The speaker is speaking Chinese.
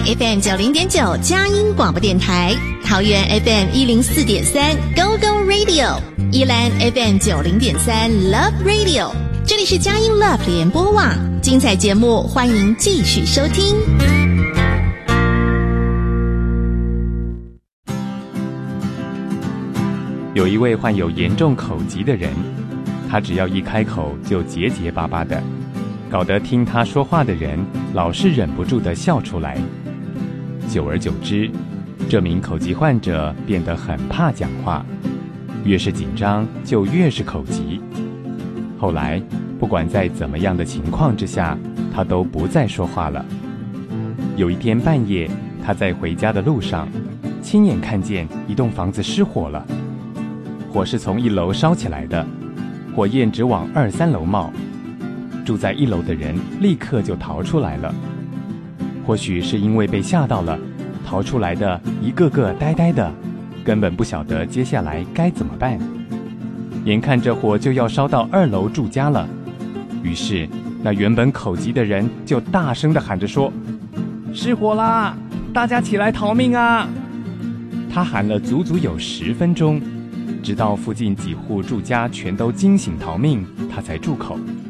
FM 90.9佳音广播电台，桃园 FM 104.3 Go Go Radio， 宜兰 FM 90.3 Love Radio。这里是佳音 Love 联播网，精彩节目欢迎继续收听。 有一位患有严重口疾的人，他只要一开口就结结巴巴的，搞得听他说话的人老是忍不住地笑出来。久而久之，这名口疾患者变得很怕讲话，越是紧张就越是口疾。后来不管在怎么样的情况之下，他都不再说话了。有一天半夜，他在回家的路上，亲眼看见一栋房子失火了。火是从1楼烧起来的，火焰直往2、3楼冒。住在1楼的人立刻就逃出来了。或许是因为被吓到了，逃出来的一个个呆呆的，根本不晓得接下来该怎么办。眼看着火就要烧到2楼住家了，于是那原本口疾的人就大声地喊着说：“失火啦！大家起来逃命啊！”他喊了足足有10分钟，直到附近几户住家全都惊醒逃命，他才住口。